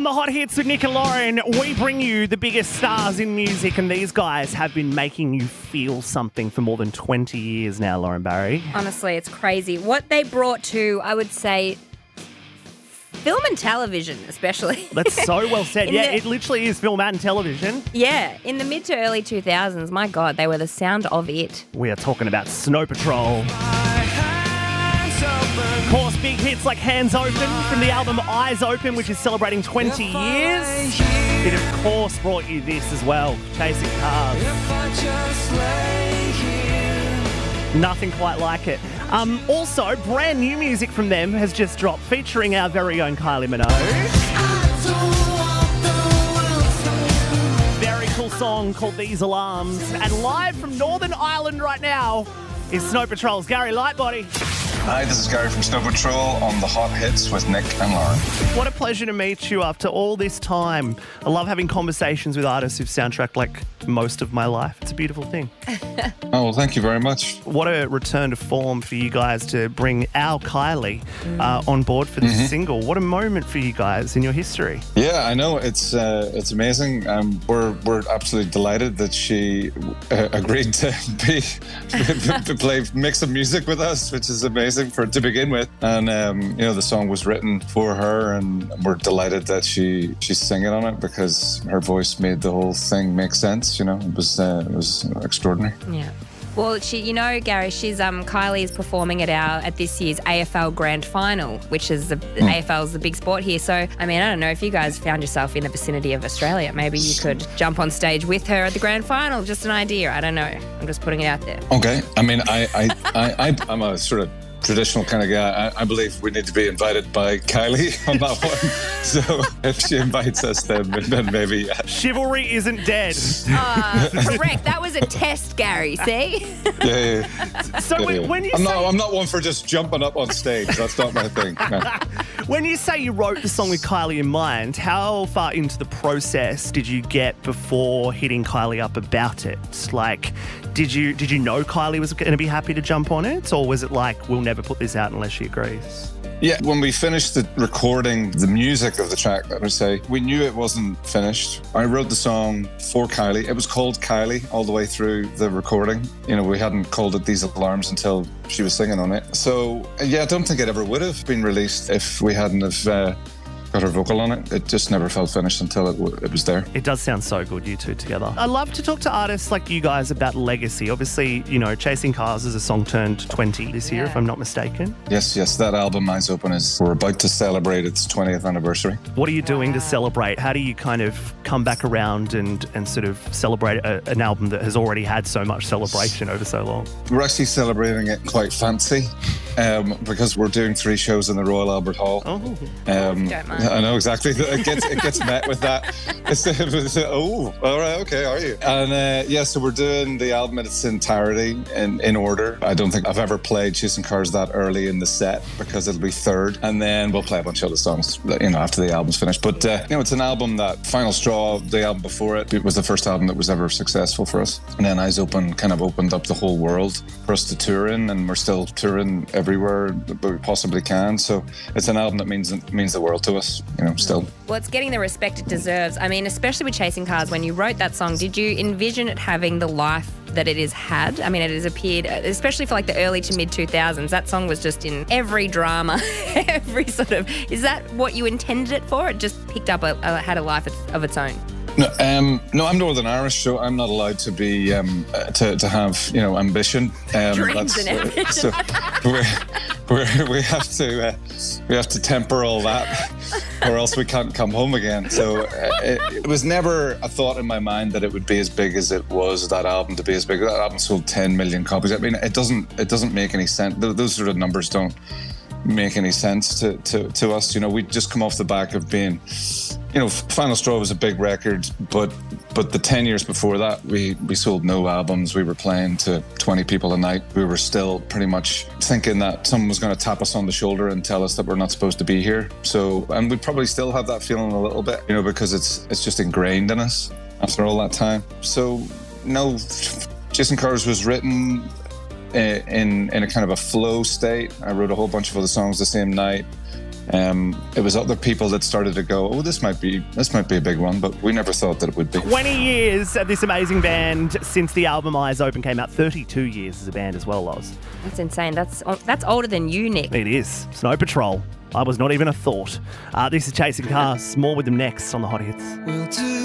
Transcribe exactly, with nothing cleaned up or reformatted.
the Hot Hits with Nick and Lauren, we bring you the biggest stars in music, and these guys have been making you feel something for more than twenty years now, Lauren Barry. Honestly, it's crazy. What they brought to, I would say, film and television especially. That's so well said. Yeah, the, it literally is film and television. Yeah, in the mid to early two thousands, my God, they were the sound of it. We are talking about Snow Patrol. Of course, big hits like Hands Open from the album Eyes Open, which is celebrating twenty years. It, of course, brought you this as well, Chasing Cars. Nothing quite like it. Um, also, brand new music from them has just dropped, featuring our very own Kylie Minogue. Very cool song called These Alarms. And live from Northern Ireland right now is Snow Patrol's Gary Lightbody. Hi, this is Gary from Snow Patrol on the Hot Hits with Nick and Lauren. What a pleasure to meet you after all this time. I love having conversations with artists who've soundtracked like most of my life. It's a beautiful thing. Oh, well, thank you very much. What a return to form for you guys to bring our Kylie uh, on board for this mm-hmm. single. What a moment for you guys in your history. Yeah, I know. It's uh, it's amazing. Um, we're we're absolutely delighted that she uh, agreed to be to play mix of music with us, which is amazing for to begin with. And um, you know, the song was written for her, and we're delighted that she she's singing on it because her voice made the whole thing make sense. You know, it was uh, it was extraordinary. Yeah. Well, she, you know, Gary, she's um Kylie is performing at our at this year's A F L Grand Final, which is the mm. A F L is the big sport here. So, I mean, I don't know if you guys found yourself in the vicinity of Australia, maybe you could jump on stage with her at the Grand Final. Just an idea. I don't know. I'm just putting it out there. Okay. I mean, I I I, I I'm a sort of traditional kind of guy. I, I believe we need to be invited by Kylie on that one. So if she invites us, then, then maybe. Yeah. Chivalry isn't dead. Uh, correct. That was a test, Gary. See? Yeah. yeah. So yeah, when, yeah. when you I'm say... not, I'm not one for just jumping up on stage. That's not my thing. No. When you say you wrote the song with Kylie in mind, how far into the process did you get before hitting Kylie up about it? Like, did you did you know Kylie was going to be happy to jump on it, or was it like, we'll never put this out unless she agrees? Yeah, when we finished the recording, the music of the track, let me say, we knew it wasn't finished. I wrote the song for Kylie. It was called Kylie all the way through the recording. You know, we hadn't called it These Alarms until she was singing on it. So, yeah, I don't think it ever would have been released if we hadn't have uh, got her vocal on it. It just never felt finished until it, w- it was there. It does sound so good, you two together. I love to talk to artists like you guys about legacy. Obviously, you know, Chasing Cars is a song turned twenty this year, yeah. if I'm not mistaken. Yes, yes, that album, Eyes Open, is we're about to celebrate its twentieth anniversary. What are you doing wow. to celebrate? How do you kind of come back around and, and sort of celebrate a, an album that has already had so much celebration over so long? We're actually celebrating it quite fancy. Um, because we're doing three shows in the Royal Albert Hall. Oh, um, don't mind. I know exactly. It gets it gets met with that. It's, it's, oh, all right, okay, are you? And uh, yeah, so we're doing the album in its entirety in, in order. I don't think I've ever played Chasing Cars that early in the set because it'll be third, and then we'll play a bunch of other songs, you know, after the album's finished. But uh, you know, it's an album that Final Straw, the album before it, it was the first album that was ever successful for us, and then Eyes Open kind of opened up the whole world for us to tour in, and we're still touring everywhere that we possibly can. So it's an album that means means the world to us, you know, still. Well, it's getting the respect it deserves. I mean, especially with Chasing Cars, when you wrote that song, did you envision it having the life that it has had? I mean, it has appeared, especially for like the early to mid two thousands, that song was just in every drama, every sort of, is that what you intended it for? It just picked up, a, a had a life of its own? No, um, no, I'm Northern Irish, so I'm not allowed to be um, uh, to to have you know ambition. Um, Dreams and ambition. Uh, so we're, we're, we have to uh, we have to temper all that, or else we can't come home again. So uh, it, it was never a thought in my mind that it would be as big as it was. That album to be as big. That album sold ten million copies. I mean, it doesn't it doesn't make any sense. Those sort of numbers don't make any sense to to, to us. You know, we just come off the back of being. You know, Final Straw was a big record, but but the ten years before that, we, we sold no albums. We were playing to twenty people a night. We were still pretty much thinking that someone was going to tap us on the shoulder and tell us that we're not supposed to be here. So, and we probably still have that feeling a little bit, you know, because it's it's just ingrained in us after all that time. So, no, Chasing Cars was written in in a kind of a flow state. I wrote a whole bunch of other songs the same night. Um, it was other people that started to go, oh, this might be this might be a big one, but we never thought that it would be. twenty years of this amazing band since the album Eyes Open came out. thirty-two years as a band as well, Loz. That's insane. That's that's older than you, Nick. It is. Snow Patrol. I was not even a thought. Uh, this is Chasing Cars. More with them next on the Hot Hits. We'll do